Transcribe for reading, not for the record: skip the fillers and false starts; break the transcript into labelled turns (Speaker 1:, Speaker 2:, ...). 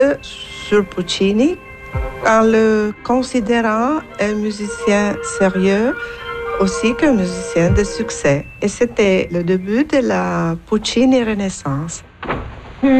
Speaker 1: sur Puccini en le considérant un musicien sérieux aussi qu'un musicien de succès. Et c'était le début de la Puccini Renaissance.